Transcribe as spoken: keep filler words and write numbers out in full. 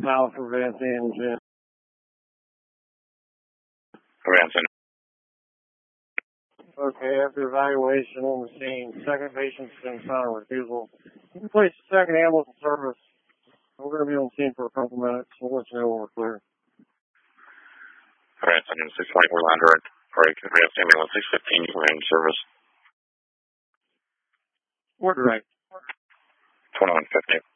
pilot for Van Zandt, Jim. Van Zandt. Okay, after evaluation on the scene, second patient's in final refusal. You can place the second ambulance in service. We're going to be on scene for a couple minutes. We'll let you know when we're clear. Van Zandt, six twenty-four Lander, break, advanced ambulance six fifteen, you are in service. We're direct. twenty-one fifty.